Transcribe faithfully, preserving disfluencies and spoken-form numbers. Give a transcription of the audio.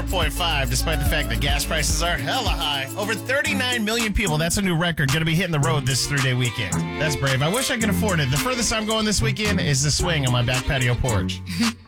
point five, despite the fact that gas prices are hella high. Over thirty-nine million people, that's a new record, going to be hitting the road this three-day weekend. That's brave. I wish I could afford it. The furthest I'm going this weekend is the swing on my back patio porch.